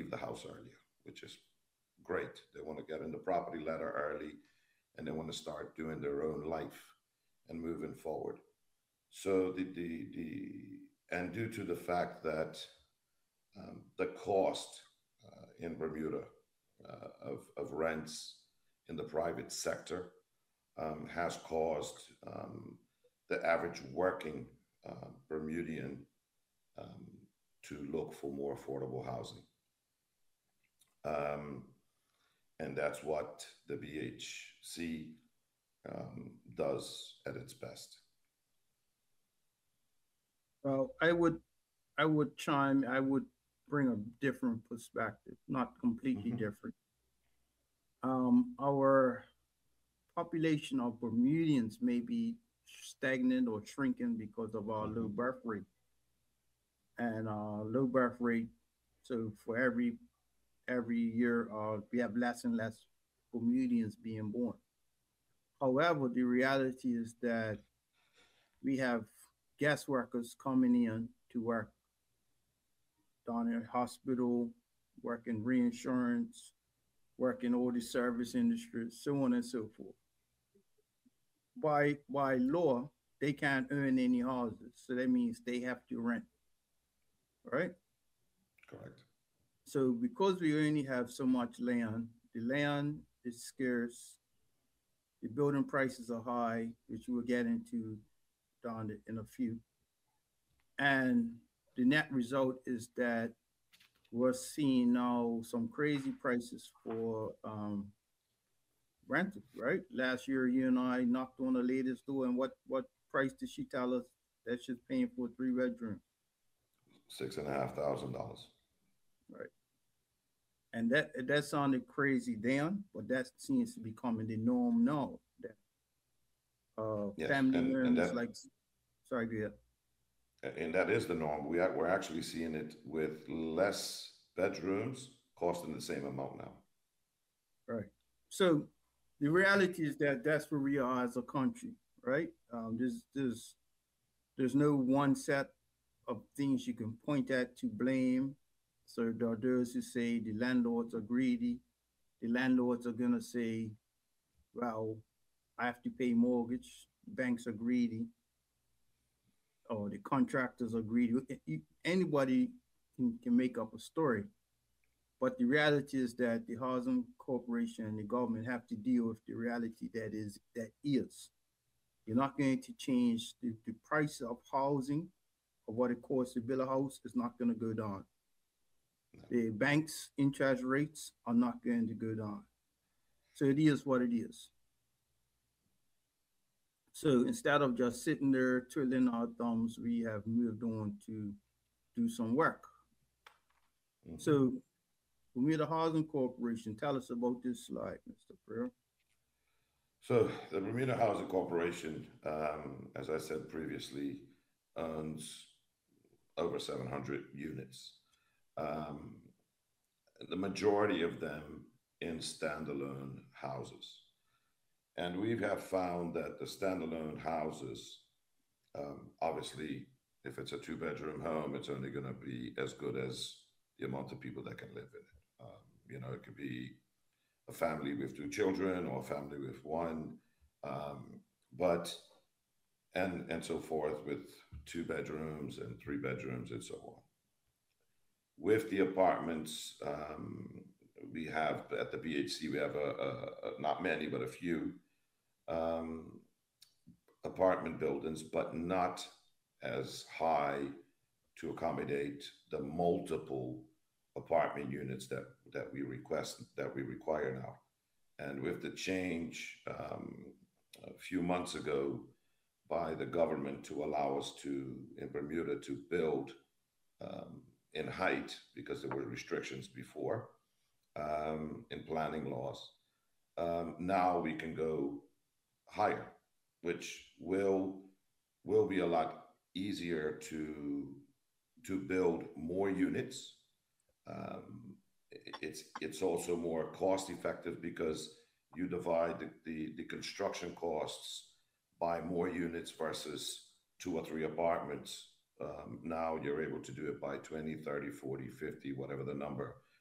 leave the house earlier, which is great. They want to get in the property ladder early, and they want to start doing their own life and moving forward. So the and due to the fact that the cost in Bermuda of rents in the private sector has caused the average working Bermudian um, to look for more affordable housing. Um, and that's what the BHC does at its best. Well, I would bring a different perspective, not completely Hmm. different. Our population of Bermudians may be stagnant or shrinking because of our low Hmm. birth rate and low birth rate. So for every year, we have less and less Bermudians being born. However, the reality is that we have guest workers coming in to work down in hospital, work in reinsurance, work in all the service industries, so on and so forth. By law, they can't earn any houses, so that means they have to rent, right? Correct. So because we only have so much land, the land is scarce, the building prices are high, which we'll get into down in a few, and the net result is that we're seeing now some crazy prices for rented, right? Last year, you and I knocked on the latest door, and what price did she tell us that she's paying for a three-bedroom, $6,500. right? And that sounded crazy then, but that seems to be becoming the norm now. That Yes, family earns like, sorry, yeah, and that is the norm. We're actually seeing it with less bedrooms costing the same amount now. right. So the reality is that that's where we are as a country, right? There's no one set of things you can point at to blame. So there are those who say the landlords are greedy. The landlords are gonna say, "Well, I have to pay mortgage. Banks are greedy, or the contractors are greedy." Anybody can make up a story, but the reality is that the housing corporation and the government have to deal with the reality that is. You're not going to change the price of housing of what it costs to build a house is not going to go down. No. The bank's interest rates are not going to go down. So it is what it is. So instead of just sitting there twiddling our thumbs, we have moved on to do some work. Hmm. So Bermuda Housing Corporation, tell us about this slide, Mr. Pearl. So the Bermuda Housing Corporation, as I said previously, owns over 700 units. Um, the majority of them in standalone houses. And we have found that the standalone houses, obviously, if it's a two-bedroom home, it's only going to be as good as the amount of people that can live in it. It could be a family with two children or a family with one, um, but and so forth with two bedrooms and three bedrooms and so on. With the apartments, we have at the BHC we have not many but a few um, apartment buildings, but not as high to accommodate the multiple apartment units that we require now. And with the change a few months ago by the government to allow us to in Bermuda to build um, in height because there were restrictions before in planning laws. Now we can go higher, which will be a lot easier to build more units. Um, it's also more cost effective because you divide the construction costs by more units versus two or three apartments. Now you're able to do it by 20, 30, 40, 50, whatever the number.